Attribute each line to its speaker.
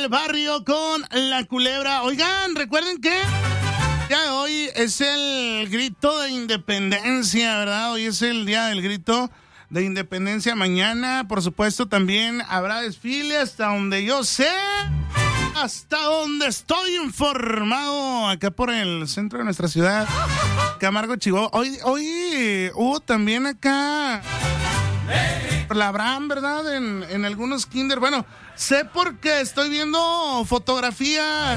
Speaker 1: barrio con La Culebra. Oigan, recuerden que ya hoy es el grito de independencia, ¿verdad? Hoy es el día del grito de independencia. Mañana, por supuesto, también habrá desfile hasta donde yo sé, hasta donde estoy informado, acá por el centro de nuestra ciudad, Camargo, Chihuahua. Hoy hubo también acá la Abraham, ¿verdad? En algunos kinder. Bueno, sé porque estoy viendo fotografías